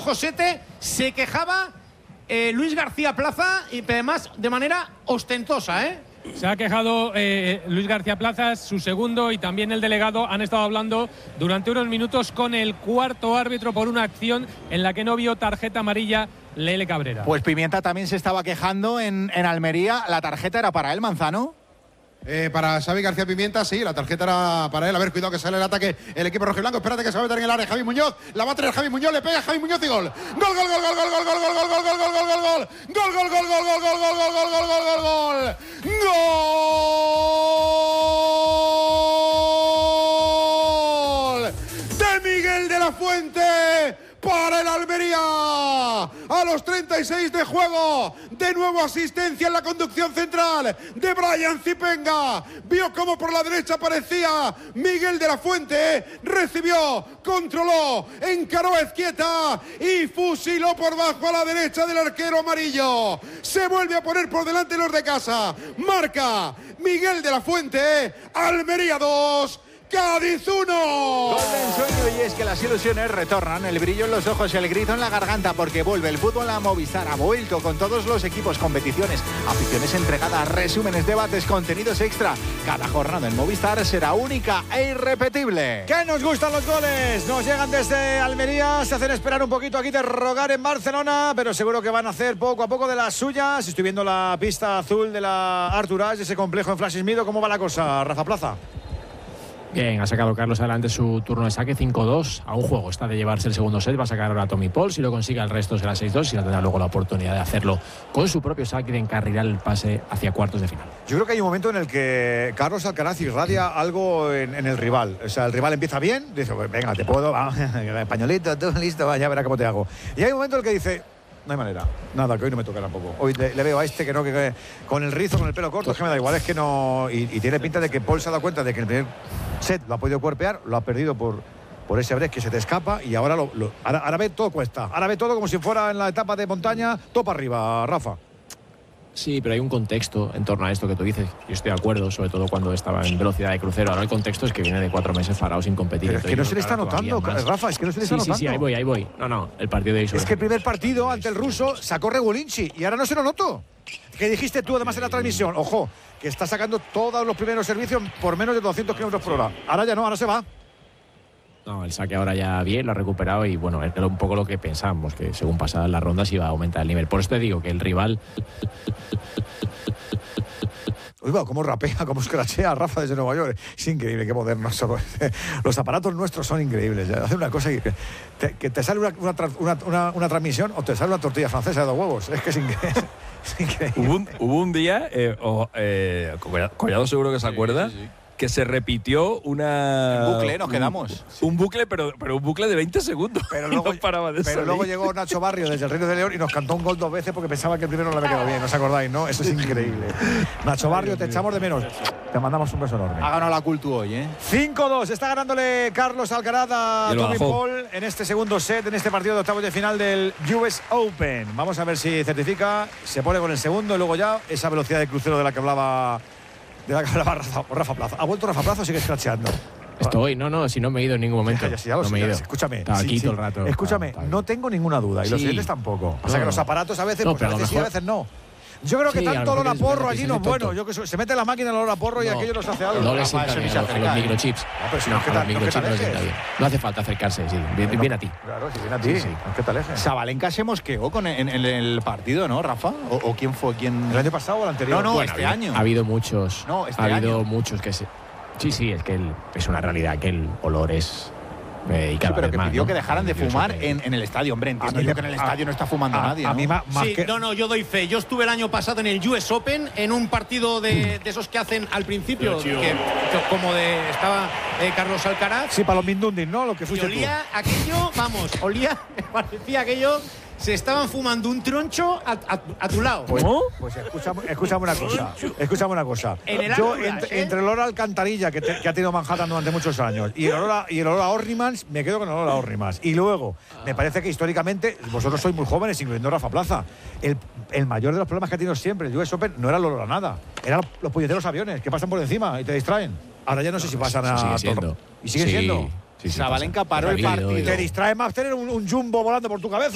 Josete, se quejaba Luis García Plaza, y además de manera ostentosa, ¿eh? Se ha quejado Luis García Plazas, su segundo, y también el delegado. Han estado hablando durante unos minutos con el cuarto árbitro por una acción en la que no vio tarjeta amarilla Lele Cabrera. Pues Pimienta también se estaba quejando en Almería. ¿La tarjeta era para él, Manzano? Para Xavi García Pimienta, sí, la tarjeta era para él. A ver, cuidado que sale el ataque el equipo rojiblanco. Espérate que se va a meter en el área Javi Muñoz. La va a traer Javi Muñoz, le pega Javi Muñoz y gol. Gol, gol, gol, gol, gol, gol, gol, gol, gol, gol, gol, gol, gol, gol. Gol, gol, gol, gol, gol, gol, gol, gol, gol, gol, gol, gol. Gol de Miguel de la Fuente para el Almería. A los 36 de juego, de nuevo asistencia en la conducción central de Brian Zipenga. Vio cómo por la derecha aparecía Miguel de la Fuente, recibió, controló, encaró a Ezquieta y fusiló por bajo a la derecha del arquero amarillo. Se vuelve a poner por delante los de casa. Marca Miguel de la Fuente. Almería 2, Cádiz 1. Gol de ensueño, y es que las ilusiones retornan, el brillo en los ojos y el grito en la garganta, porque vuelve el fútbol a Movistar. Ha vuelto con todos los equipos, competiciones, aficiones entregadas, resúmenes, debates, contenidos extra. Cada jornada en Movistar será única e irrepetible. ¡Que nos gustan los goles! Nos llegan desde Almería, se hacen esperar un poquito aquí de rogar en Barcelona, pero seguro que van a hacer poco a poco de las suyas. Estoy viendo la pista azul de la Arturage, ese complejo en Flash Mido. ¿Cómo va la cosa, Rafa Plaza? Bien, ha sacado Carlos adelante su turno de saque, 5-2. A un juego está de llevarse el segundo set. Va a sacar ahora a Tommy Paul. Si lo consigue, el resto será 6-2. Y tendrá luego la oportunidad de hacerlo con su propio saque y de encarrilar el pase hacia cuartos de final. Yo creo que hay un momento en el que Carlos Alcaraz irradia algo en el rival. O sea, el rival empieza bien, dice, venga, te puedo, españolito, tú listo, va, ya verá cómo te hago. Y hay un momento en el que dice, no hay manera, nada, que hoy no me toca tampoco. Hoy le veo a este que no, que con el rizo, con el pelo corto, es que me da igual, es que no. Y tiene pinta de que Paul se ha dado cuenta de que el primer set lo ha podido cuerpear, lo ha perdido por ese break que se te escapa, y ahora ahora ve todo cuesta. Ahora ve todo como si fuera en la etapa de montaña, todo para arriba, Rafa. Sí, pero hay un contexto en torno a esto que tú dices. Yo estoy de acuerdo, sobre todo cuando estaba en velocidad de crucero. Ahora el contexto es que viene de 4 meses parado sin competir. Pero es que no se le está notando, Rafa, es que no se le está notando. Sí, ahí voy. No, el partido de hoy. Es que el primer partido ante el ruso sacó Regulinchi y ahora no se lo noto. ¿Qué dijiste tú además en la transmisión? Ojo, que está sacando todos los primeros servicios por menos de 200 kilómetros por hora. Ahora ya no, ahora se va. No, el saque ahora ya bien, lo ha recuperado y bueno, era un poco lo que pensábamos, que según pasaban las rondas iba a aumentar el nivel. Por eso te digo que el rival... Uy, va, cómo rapea, cómo escrachea Rafa desde Nueva York. Es increíble, qué modernos son. Los aparatos nuestros son increíbles. Hace una cosa que te sale una transmisión o te sale una tortilla francesa de 2 huevos. Es que es increíble. Es increíble. Hubo un día, Collado seguro que se acuerda, sí. Que se repitió Un bucle, nos quedamos. Un bucle, pero un bucle de 20 segundos. Pero luego, no paraba de pero luego llegó Nacho Barrio desde el Reino de León y nos cantó un gol 2 veces porque pensaba que el primero no le había quedado bien. ¿No os acordáis, no? Eso es increíble. Nacho Barrio, te echamos de menos. Te mandamos un beso enorme. Ha ganado la Cultu hoy, ¿eh? 5-2. Está ganándole Carlos Alcaraz a Tommy Paul en este segundo set, en este partido de octavos de final del US Open. Vamos a ver si certifica, se pone con el segundo y luego ya esa velocidad de crucero de la que hablaba Rafa Plaza. ¿Ha vuelto Rafa Plaza o sigue escracheando? Si no me he ido en ningún momento. No me he ido. Escúchame. Estaba aquí todo el rato. Escúchame, no tengo ninguna duda. Y los siguientes tampoco. O sea que los aparatos a veces, pues a veces sí, a veces no. Yo creo que tanto olor a porro allí no es bueno. Yo que se mete en la máquina el olor a porro y aquello nos hace algo. No le sienta bien los microchips. No hace falta acercarse, sí. Viene a ti. Claro, si viene a ti. ¿Qué tal es? Sabalenka se mosqueó en el partido, ¿no, Rafa? ¿O quién fue? ¿El año pasado o el anterior? No, este año. Ha habido muchos. Ha habido muchos que se... Sí, es que es una realidad que el olor es... Sí, pero que pidió que dejaran de fumar en el estadio. Hombre, entiendo yo que en el estadio no está fumando nadie. A mí más que... No, yo doy fe. Yo estuve el año pasado en el US Open, en un partido de esos que hacen al principio, estaba Carlos Alcaraz. Sí, para los Mindundis, ¿no? Lo que fuiste y olía aquello, parecía aquello... Se estaban fumando un troncho a tu lado. Pues escúchame una cosa. Yo, entre el olor a alcantarilla que ha tenido Manhattan durante muchos años y el olor a Orrimans, me quedo con el olor a Orrimans. Y luego, me parece que históricamente, vosotros sois muy jóvenes, incluyendo Rafa Plaza, el mayor de los problemas que ha tenido siempre el US Open no era el olor a nada, eran los puñeteros aviones que pasan por encima y te distraen. Ahora ya no sé si pasan a... Sigue siendo. ¿Y sigue siendo? Sabalenka paró el partido. Te distrae más tener un jumbo volando por tu cabeza.